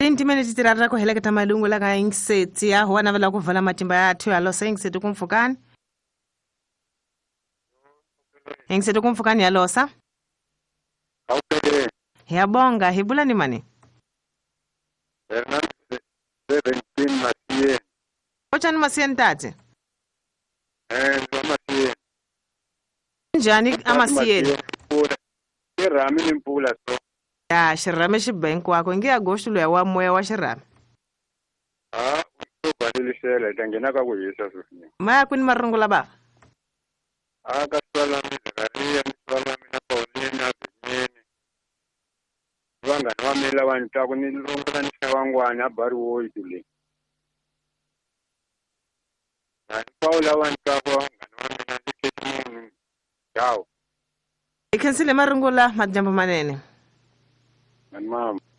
20 minutes tirarira ku heleketa malungu la ka ingiseti ya ho wana vela ku vala matimba ya thu ya lo ingiseti kumfukani ingiseti kumfukani ya losa Okay. Yabonga hibula ni mani 17 Masien. Ochani Masien tate Masien. Njani Amasien Rami ni mpula so. ya shirame shibenku wako ingia goshu lo ya wa moya wa shirame Badilisele tangena ka kuyisa sufini. maya kuni marungula ba Swala mizikaria swala mina ponena binyeni. Wanga nwamela wantako ni longa ni shawangwana bari wo itule. Na Paula wantako nganwana ndiketi ciao ikensile marungula majambo manene mama